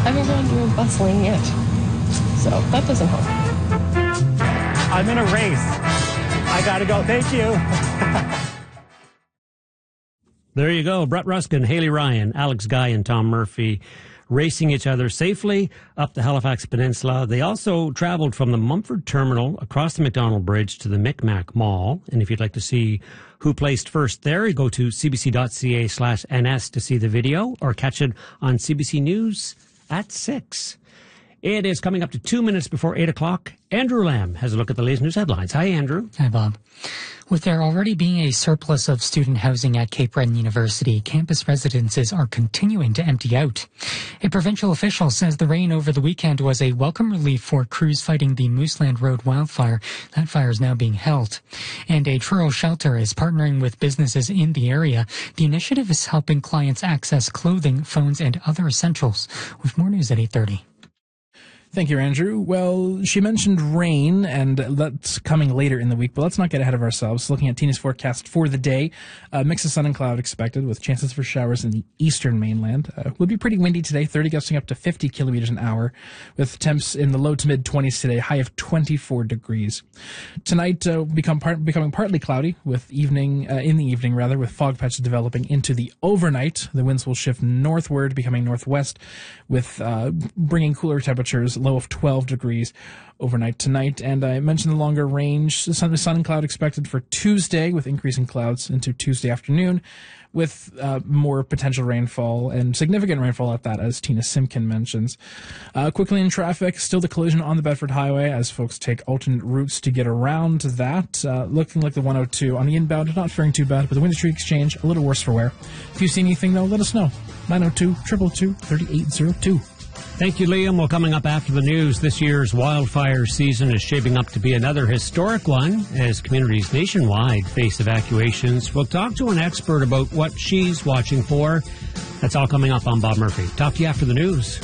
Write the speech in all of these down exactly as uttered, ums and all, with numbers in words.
haven't gone to a bustling yet. So that doesn't help. I'm in a race. I got to go. Thank you. There you go. Brett Ruskin, Haley Ryan, Alex Guy, and Tom Murphy racing each other safely up the Halifax Peninsula. They also traveled from the Mumford Terminal across the McDonald Bridge to the Micmac Mall. And if you'd like to see who placed first there, you go to cbc.ca slash ns to see the video or catch it on C B C News at six. It is coming up to two minutes before eight o'clock. Andrew Lamb has a look at the latest news headlines. Hi, Andrew. Hi, Bob. With there already being a surplus of student housing at Cape Breton University, campus residences are continuing to empty out. A provincial official says the rain over the weekend was a welcome relief for crews fighting the Mooseland Road wildfire. That fire is now being held. And a Truro shelter is partnering with businesses in the area. The initiative is helping clients access clothing, phones, and other essentials. With more news at eight thirty. Thank you, Andrew. Well, she mentioned rain, and that's coming later in the week, but let's not get ahead of ourselves. Looking at Tina's forecast for the day, a mix of sun and cloud expected with chances for showers in the eastern mainland. Uh, would be pretty windy today, thirty gusting up to fifty kilometers an hour, with temps in the low to mid twenties today, high of twenty-four degrees. Tonight, uh, become part, becoming partly cloudy with evening, uh, in the evening rather, with fog patches developing into the overnight. The winds will shift northward, becoming northwest, with uh, bringing cooler temperatures, low of twelve degrees overnight tonight. And I mentioned the longer range, the sun, sun and cloud expected for Tuesday, with increasing clouds into Tuesday afternoon, with uh, more potential rainfall and significant rainfall at that, as Tina Simkin mentions. Uh, quickly in traffic, still the collision on the Bedford Highway as folks take alternate routes to get around that. Uh, looking like the one oh two on the inbound, not faring too bad, but the Windy Street Exchange, a little worse for wear. If you see anything, though, let us know. nine oh two, two two two, three eight oh two. Thank you, Liam. Well, coming up after the news, this year's wildfire season is shaping up to be another historic one as communities nationwide face evacuations. We'll talk to an expert about what she's watching for. That's all coming up on Bob Murphy. Talk to you after the news.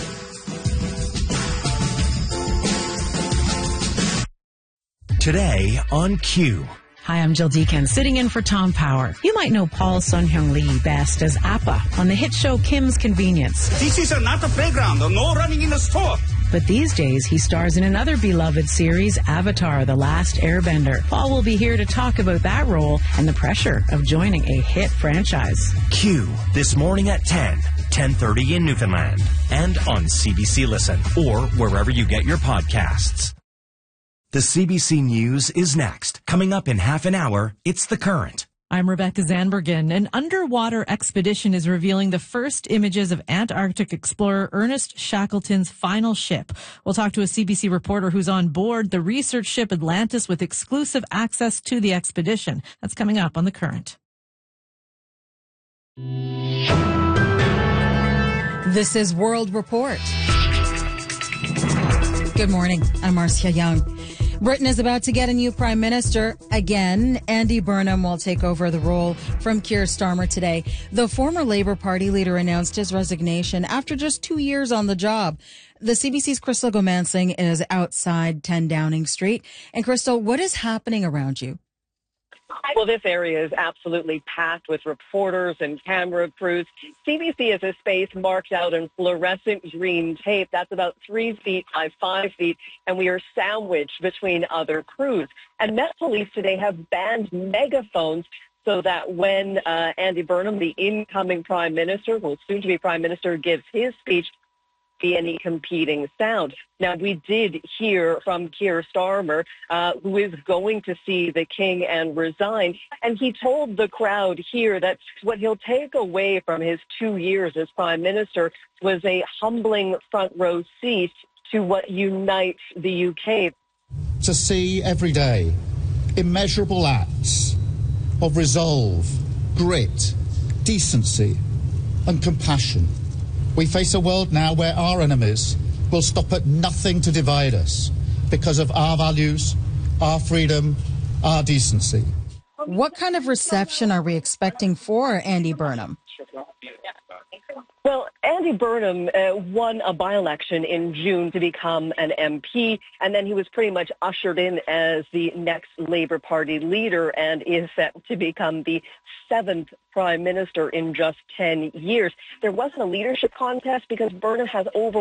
Today on Q. Hi, I'm Jill Deacon, sitting in for Tom Power. You might know Paul Sun-Hyung Lee best as Appa on the hit show Kim's Convenience. This is not a playground, no running in a store. But these days, he stars in another beloved series, Avatar: The Last Airbender. Paul will be here to talk about that role and the pressure of joining a hit franchise. Q, this morning at ten, ten thirty in Newfoundland, and on C B C Listen, or wherever you get your podcasts. The C B C News is next. Coming up in half an hour, it's The Current. I'm Rebecca Zanbergen. An underwater expedition is revealing the first images of Antarctic explorer Ernest Shackleton's final ship. We'll talk to a C B C reporter who's on board the research ship Atlantis with exclusive access to the expedition. That's coming up on The Current. This is World Report. Good morning. I'm Marcia Young. Britain is about to get a new prime minister again. Andy Burnham will take over the role from Keir Starmer today. The former Labour Party leader announced his resignation after just two years on the job. The C B C's Crystal Gomansing is outside ten Downing Street. And Crystal, what is happening around you? Well, this area is absolutely packed with reporters and camera crews. C B C is a space marked out in fluorescent green tape. That's about three feet by five feet, and we are sandwiched between other crews. And Met Police today have banned megaphones so that when uh, Andy Burnham, the incoming prime minister, well, soon-to-be prime minister, gives his speech, be any competing sound. Now, we did hear from Keir Starmer, uh, who is going to see the king and resign, and he told the crowd here that what he'll take away from his two years as prime minister was a humbling front row seat to what unites the U K. To see every day immeasurable acts of resolve, grit, decency, and compassion. We face a world now where our enemies will stop at nothing to divide us because of our values, our freedom, our decency. What kind of reception are we expecting for Andy Burnham? Well, Andy Burnham uh, won a by-election in June to become an M P, and then he was pretty much ushered in as the next Labour Party leader and is set to become the seventh prime minister in just ten years. There wasn't a leadership contest because Burnham has over